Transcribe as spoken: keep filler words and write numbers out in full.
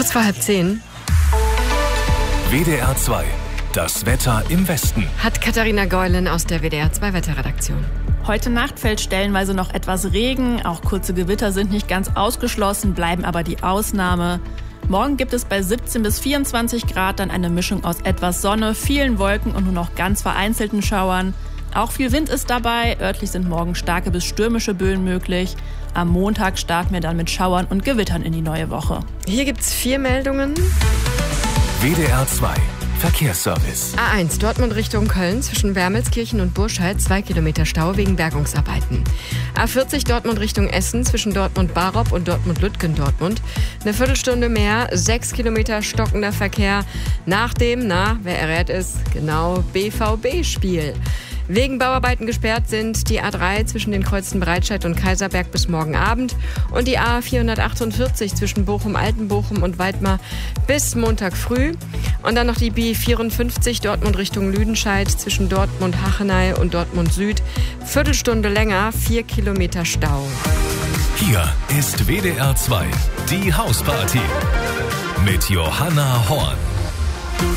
Kurz vor halb zehn. W D R zwei. Das Wetter im Westen. Hat Katharina Geulen aus der W D R zwei Wetterredaktion. Heute Nacht fällt stellenweise noch etwas Regen. Auch kurze Gewitter sind nicht ganz ausgeschlossen, bleiben aber die Ausnahme. Morgen gibt es bei siebzehn bis vierundzwanzig Grad dann eine Mischung aus etwas Sonne, vielen Wolken und nur noch ganz vereinzelten Schauern. Auch viel Wind ist dabei. Örtlich sind morgen starke bis stürmische Böen möglich. Am Montag starten wir dann mit Schauern und Gewittern in die neue Woche. Hier gibt's vier Meldungen. W D R zwei. Verkehrsservice. A eins, Dortmund Richtung Köln, zwischen Wermelskirchen und Burscheid, zwei Kilometer Stau wegen Bergungsarbeiten. A vierzig, Dortmund Richtung Essen, zwischen Dortmund-Barop und Dortmund-Lütgendortmund. Eine Viertelstunde mehr, sechs Kilometer stockender Verkehr nach dem, na, wer errät es, genau, B V B-Spiel. Wegen Bauarbeiten gesperrt sind die A drei zwischen den Kreuzen Breitscheid und Kaiserberg bis morgen Abend und die A vierhundertachtundvierzig zwischen Bochum-Altenbochum und Weidmar bis Montag früh. Und dann noch die B vierundfünfzig Dortmund Richtung Lüdenscheid zwischen Dortmund-Hachenay und Dortmund Süd. Viertelstunde länger, vier Kilometer Stau. Hier ist W D R zwei, die Hausparty mit Johanna Horn.